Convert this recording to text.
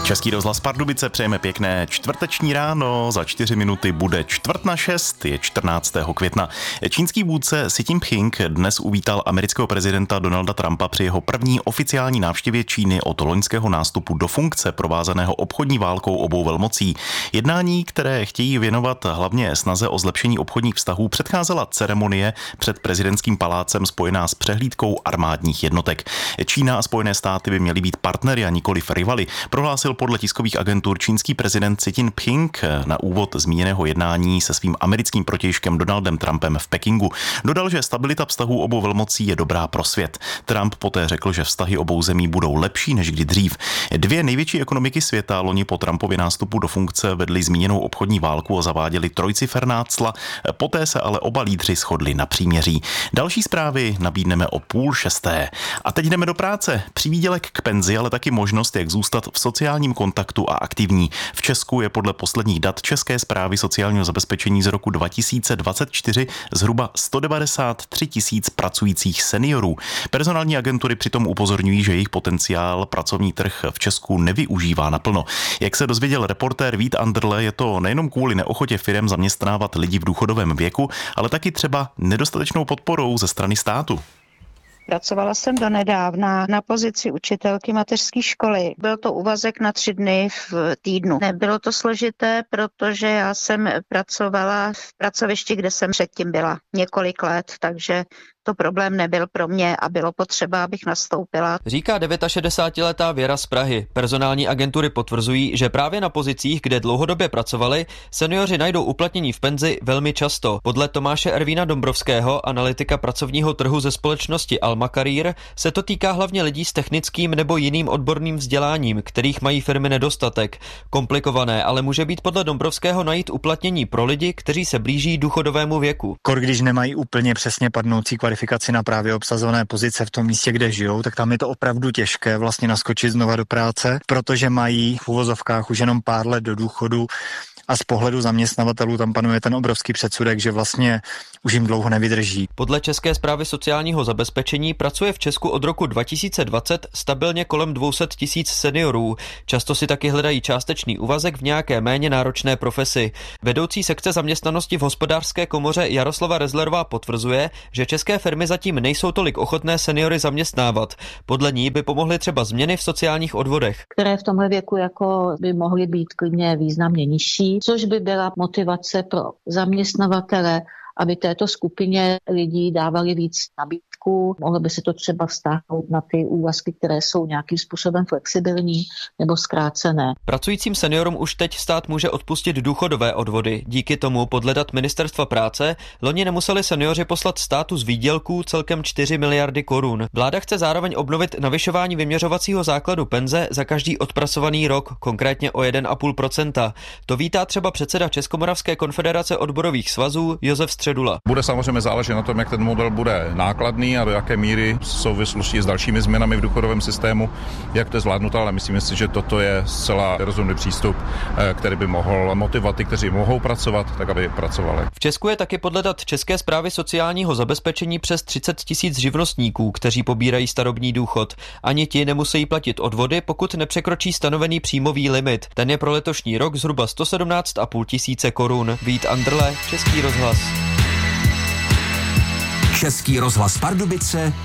Český rozhlas Pardubice, přejeme pěkné čtvrteční ráno, za 4 minuty bude 5:45, je 14. května. Čínský vůdce Xi Jinping dnes uvítal amerického prezidenta Donalda Trumpa při jeho první oficiální návštěvě Číny od loňského nástupu do funkce provázeného obchodní válkou obou velmocí. Jednání, které chtějí věnovat hlavně snaze o zlepšení obchodních vztahů, předcházela ceremonie před prezidentským palácem spojená s přehlídkou armádních jednotek. Čína a Spojené státy by měly být partnery a nikoliv rivaly, prohlásil podle tiskových agentur čínský prezident Xi Jinping na úvod zmíněného jednání se svým americkým protějškem Donaldem Trumpem v Pekingu. Dodal, že stabilita vztahů obou velmocí je dobrá pro svět. Trump poté řekl, že vztahy obou zemí budou lepší než kdy dřív. Dvě největší ekonomiky světa loni po Trumpově nástupu do funkce vedly zmíněnou obchodní válku a zaváděli trojciferná cla, poté se ale oba lídři shodli na příměří. Další zprávy nabídneme o 5:30. A teď jdeme do práce. Přivýdělek k penzi, ale taky možnost, jak zůstat v sociálním kontaktu a aktivní. V Česku je podle posledních dat České správy sociálního zabezpečení z roku 2024 zhruba 193 000 pracujících seniorů. Personální agentury přitom upozorňují, že jejich potenciál pracovní trh v Česku nevyužívá naplno. Jak se dozvěděl reportér Vít Anderle, je to nejenom kvůli neochotě firem zaměstnávat lidi v důchodovém věku, ale taky třeba nedostatečnou podporou ze strany státu. Pracovala jsem donedávna na pozici učitelky mateřské školy. Byl to úvazek na 3 dny v týdnu. Nebylo to složité, protože já jsem pracovala v pracovišti, kde jsem předtím byla několik let, takže to problém nebyl pro mě a bylo potřeba, abych nastoupila. Říká 69letá Věra z Prahy. Personální agentury potvrzují, že právě na pozicích, kde dlouhodobě pracovali, seniori najdou uplatnění v penzi velmi často. Podle Tomáše Ervína Dombrovského, analytika pracovního trhu ze společnosti Alma Career, se to týká hlavně lidí s technickým nebo jiným odborným vzděláním, kterých mají firmy nedostatek. Komplikované, ale může být podle Dombrovského najít uplatnění pro lidi, kteří se blíží důchodovému věku. Když nemají úplně přesně padnoucí kvalifikaci na právě obsazované pozice v tom místě, kde žijou, tak tam je to opravdu těžké vlastně naskočit znova do práce, protože mají v uvozovkách už jenom pár let do důchodu a z pohledu zaměstnavatelů tam panuje ten obrovský předsudek, že vlastně už jim dlouho nevydrží. Podle České správy sociálního zabezpečení pracuje v Česku od roku 2020 stabilně kolem 200 000 seniorů. Často si taky hledají částečný úvazek v nějaké méně náročné profesi. Vedoucí sekce zaměstnanosti v Hospodářské komoře Jaroslava Rezlerová potvrzuje, že české firmy zatím nejsou tolik ochotné seniory zaměstnávat. Podle ní by pomohly třeba změny v sociálních odvodech, které v tomhle věku jako by mohly být klidně významně nižší, což by byla motivace pro zaměstnavatele, aby této skupině lidí dávali víc nabídku. Mohlo by se to třeba vztáhnout na ty úvazky, které jsou nějakým způsobem flexibilní nebo zkrácené. Pracujícím seniorům už teď stát může odpustit důchodové odvody. Díky tomu podle dat Ministerstva práce loni nemuseli seniori poslat státu z výdělků celkem 4 miliardy korun. Vláda chce zároveň obnovit navyšování vyměřovacího základu penze za každý odpracovaný rok, konkrétně o 1,5%. To vítá třeba předseda Českomoravské konfederace odborových svazů Josef Středula. Bude samozřejmě záležet na tom, jak ten model bude nákladný a do jaké míry v souvislosti s dalšími změnami v důchodovém systému, jak to je zvládnutelné, ale myslím si, že toto je zcela rozumný přístup, který by mohl motivovat ty, kteří mohou pracovat, tak aby pracovali. V Česku je taky podle dat České správy sociálního zabezpečení přes 30 000 živnostníků, kteří pobírají starobní důchod. Ani ti nemusí platit odvody, pokud nepřekročí stanovený příjmový limit. Ten je pro letošní rok zhruba 117 500 korun. Vít Anderle, Český rozhlas. Český rozhlas Pardubice